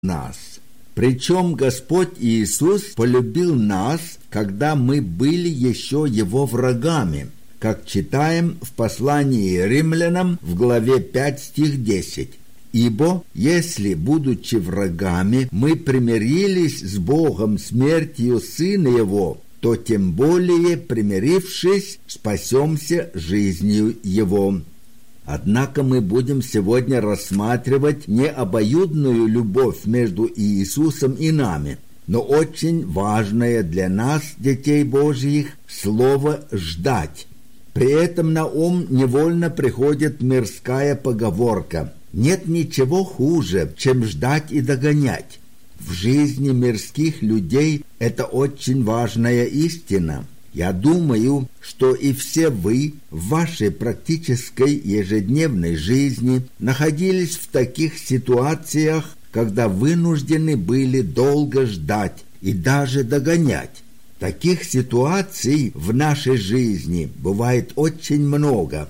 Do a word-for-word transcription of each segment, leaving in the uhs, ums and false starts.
нас. Причем Господь Иисус полюбил нас, когда мы были еще Его врагами, как читаем в послании Римлянам в главе пять, стих десять. «Ибо, если, будучи врагами, мы примирились с Богом смертью Сына Его, то тем более, примирившись, спасемся жизнью Его». Однако мы будем сегодня рассматривать не обоюдную любовь между Иисусом и нами, но очень важное для нас, детей Божьих, слово «ждать». При этом на ум невольно приходит мирская поговорка: «Нет ничего хуже, чем ждать и догонять». В жизни мирских людей это очень важная истина. Я думаю, что и все вы в вашей практической ежедневной жизни находились в таких ситуациях, когда вынуждены были долго ждать и даже догонять. Таких ситуаций в нашей жизни бывает очень много.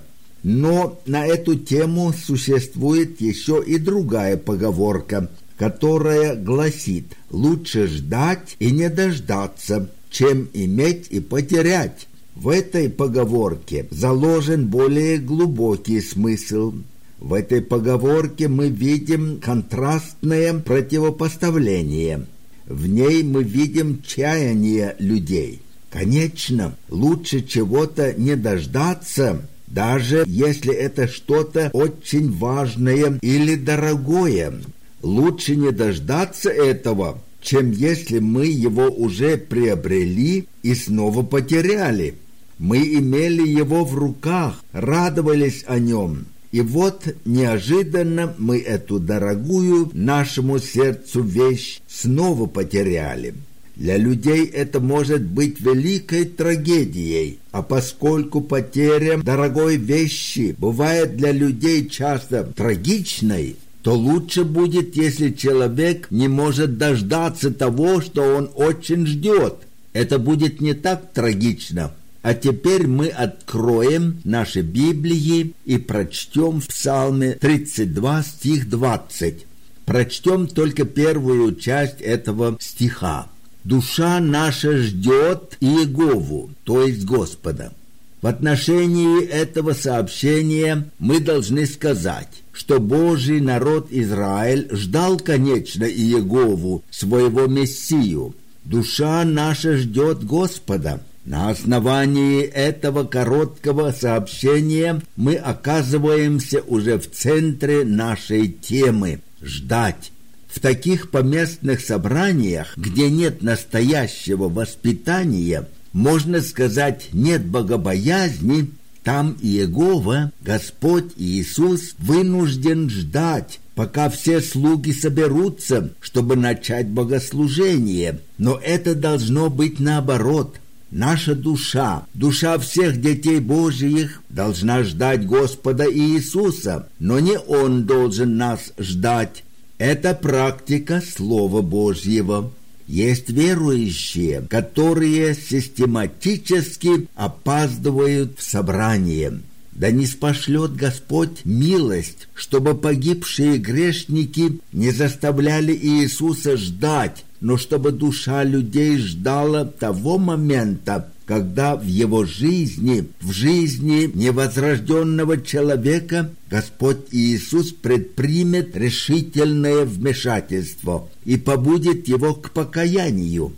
Но на эту тему существует еще и другая поговорка, которая гласит: «Лучше ждать и не дождаться, чем иметь и потерять». В этой поговорке заложен более глубокий смысл. В этой поговорке мы видим контрастное противопоставление. В ней мы видим чаяние людей. Конечно, лучше чего-то не дождаться, даже если это что-то очень важное или дорогое. Лучше не дождаться этого, чем если мы его уже приобрели и снова потеряли. Мы имели его в руках, радовались о нем, и вот неожиданно мы эту дорогую нашему сердцу вещь снова потеряли. Для людей это может быть великой трагедией, а поскольку потеря дорогой вещи бывает для людей часто трагичной, то лучше будет, если человек не может дождаться того, что он очень ждет. Это будет не так трагично. А теперь мы откроем наши Библии и прочтем в Псалме тридцать два, стих двадцать. Прочтем только первую часть этого стиха. «Душа наша ждет Иегову», то есть Господа. В отношении этого сообщения мы должны сказать, что Божий народ Израиль ждал, конечно, Иегову, своего Мессию. Душа наша ждет Господа. На основании этого короткого сообщения мы оказываемся уже в центре нашей темы – ждать. В таких поместных собраниях, где нет настоящего воспитания, можно сказать, нет богобоязни, там Иегова, Господь Иисус, вынужден ждать, пока все слуги соберутся, чтобы начать богослужение. Но это должно быть наоборот. Наша душа, душа всех детей Божьих, должна ждать Господа Иисуса, но не Он должен нас ждать. Это практика Слова Божьего. Есть верующие, которые систематически опаздывают в собрание. Да ниспошлет Господь милость, чтобы погибшие грешники не заставляли Иисуса ждать, но чтобы душа людей ждала того момента, когда в его жизни, в жизни невозрожденного человека, Господь Иисус предпримет решительное вмешательство и побудит его к покаянию.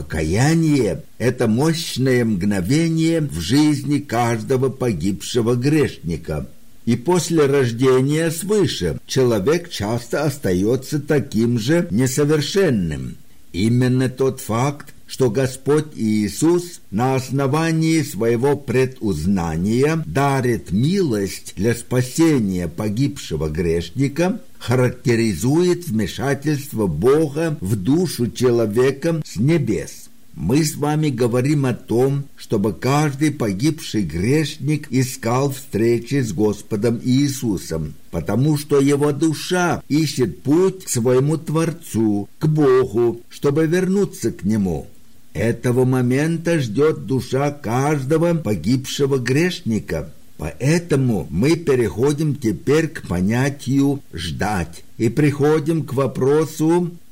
Покаяние – это мощное мгновение в жизни каждого погибшего грешника. И после рождения свыше человек часто остается таким же несовершенным. Именно тот факт, что Господь Иисус на основании своего предузнания дарит милость для спасения погибшего грешника, характеризует вмешательство Бога в душу человека с небес. Мы с вами говорим о том, чтобы каждый погибший грешник искал встречи с Господом Иисусом, потому что его душа ищет путь к своему Творцу, к Богу, чтобы вернуться к Нему. Этого момента ждет душа каждого погибшего грешника. Поэтому мы переходим теперь к понятию «ждать» и приходим к вопросу,